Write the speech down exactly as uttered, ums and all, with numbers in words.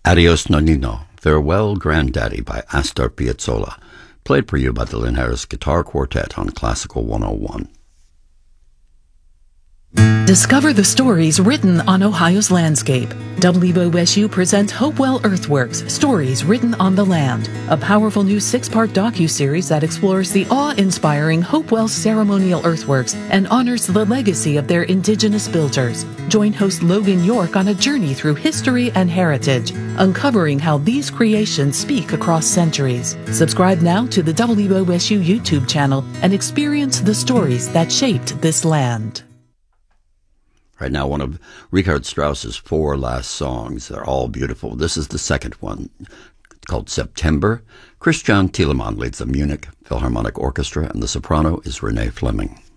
Adios Nonino, Farewell Granddaddy by Astor Piazzolla, played for you by the Lynn Harris Guitar Quartet on Classical one oh one. Discover the stories written on Ohio's landscape. W O S U presents Hopewell Earthworks, Stories Written on the Land, a powerful new six-part docuseries that explores the awe-inspiring Hopewell ceremonial earthworks and honors the legacy of their indigenous builders. Join host Logan York on a journey through history and heritage, uncovering how these creations speak across centuries. Subscribe now to the W O S U YouTube channel and experience the stories that shaped this land. Right now, one of Richard Strauss's four last songs. They're all beautiful. This is the second one, called September. Christian Thielemann leads the Munich Philharmonic Orchestra, and the soprano is Renee Fleming.